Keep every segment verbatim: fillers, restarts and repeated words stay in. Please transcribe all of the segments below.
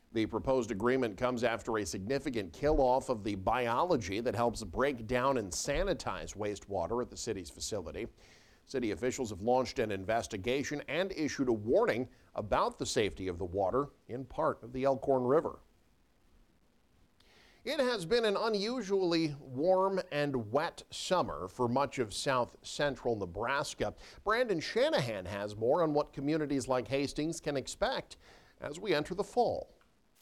The proposed agreement comes after a significant kill-off of the biology that helps break down and sanitize wastewater at the city's facility. City officials have launched an investigation and issued a warning about the safety of the water in part of the Elkhorn River. It has been an unusually warm and wet summer for much of south central Nebraska. Brandon Shanahan has more on what communities like Hastings can expect as we enter the fall.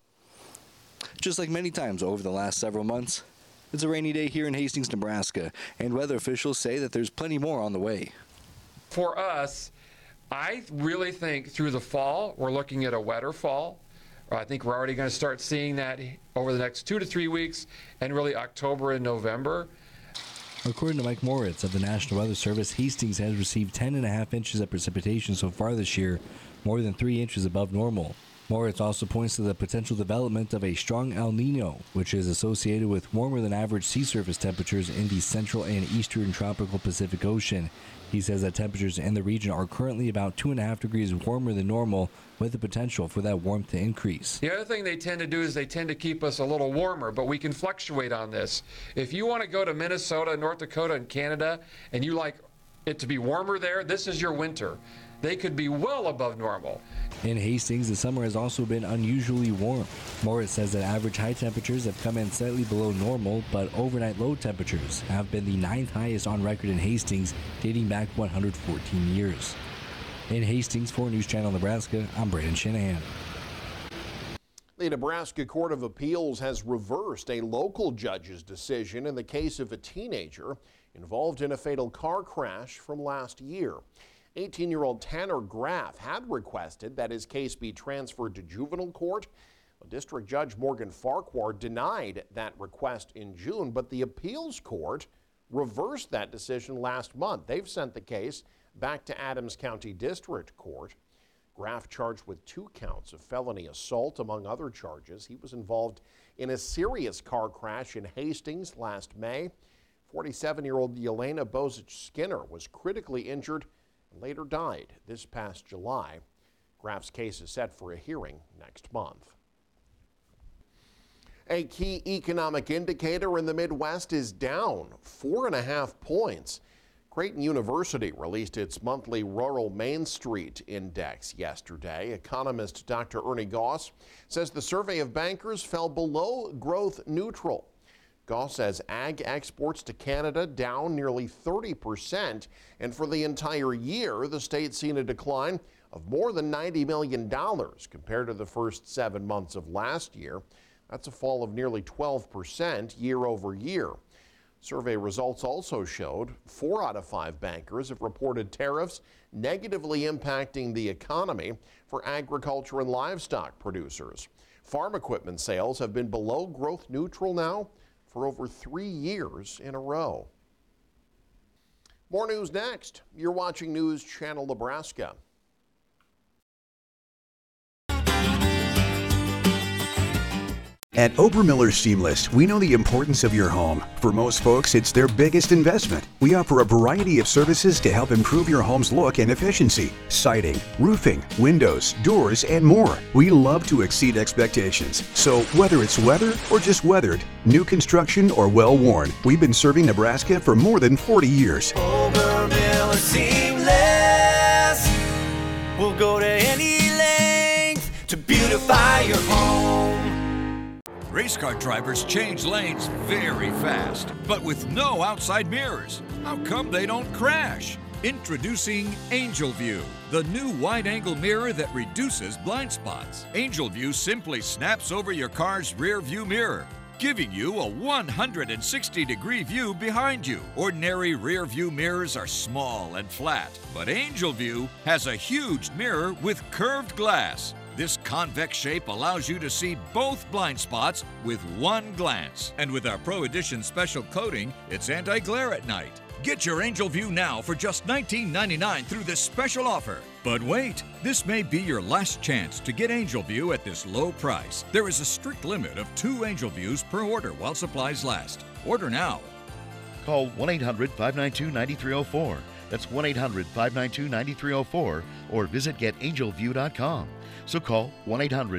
Just like many times over the last several months, it's a rainy day here in Hastings, Nebraska, and weather officials say that there's plenty more on the way. For us, I really think through the fall, we're looking at a wetter fall. I think we're already going to start seeing that over the next two to three weeks and really October and November. According to Mike Moritz of the National Weather Service, Hastings has received ten and a half inches of precipitation so far this year, more than three inches above normal. Moritz also points to the potential development of a strong El Nino, which is associated with warmer than average sea surface temperatures in the central and eastern tropical Pacific Ocean. He says that temperatures in the region are currently about two and a half degrees warmer than normal, with the potential for that warmth to increase. The other thing they tend to do is they tend to keep us a little warmer, but we can fluctuate on this. If you want to go to Minnesota, North Dakota, and Canada, and you like it to be warmer there, this is your winter. They could be well above normal. In Hastings, the summer has also been unusually warm. Morris says that average high temperatures have come in slightly below normal, but overnight low temperatures have been the ninth highest on record in Hastings, dating back one hundred fourteen years. In Hastings, for News Channel Nebraska, I'm Brandon Shanahan. The Nebraska Court of Appeals has reversed a local judge's decision in the case of a teenager involved in a fatal car crash from last year. eighteen-year-old Tanner Graff had requested that his case be transferred to juvenile court. District Judge Morgan Farquhar denied that request in June, but the appeals court reversed that decision last month. They've sent the case back to Adams County District Court. Graff charged with two counts of felony assault, among other charges. He was involved in a serious car crash in Hastings last May. forty-seven-year-old Yelena Bozich Skinner was critically injured and later died this past July. Graff's case is set for a hearing next month. A key economic indicator in the Midwest is down four and a half points. Creighton University released its monthly Rural Main Street Index yesterday. Economist Doctor Ernie Goss says the survey of bankers fell below growth neutral. Goss says ag exports to Canada down nearly thirty percent, and for the entire year, the state's seen a decline of more than ninety million dollars compared to the first seven months of last year. That's a fall of nearly twelve percent year over year. Survey results also showed four out of five bankers have reported tariffs negatively impacting the economy for agriculture and livestock producers. Farm equipment sales have been below growth neutral now for over three years in a row. More news next. You're watching News Channel Nebraska. At Obermiller Seamless, we know the importance of your home. For most folks, it's their biggest investment. We offer a variety of services to help improve your home's look and efficiency. Siding, roofing, windows, doors, and more. We love to exceed expectations. So whether it's weather or just weathered, new construction or well-worn, we've been serving Nebraska for more than forty years. Obermiller Seamless. We'll go to any length to beautify your home. Race car drivers change lanes very fast, but with no outside mirrors. How come they don't crash? Introducing Angel View, the new wide-angle mirror that reduces blind spots. Angel View simply snaps over your car's rear view mirror, giving you a one hundred sixty degree view behind you. Ordinary rear view mirrors are small and flat, but Angel View has a huge mirror with curved glass. This convex shape allows you to see both blind spots with one glance. And with our Pro Edition special coating, it's anti-glare at night. Get your Angel View now for just nineteen ninety-nine through this special offer. But wait, this may be your last chance to get Angel View at this low price. There is a strict limit of two Angel Views per order while supplies last. Order now. Call one eight hundred, five nine two, nine three zero four. That's one eight hundred, five nine two, nine three zero four or visit get angel view dot com. So call one eight hundred,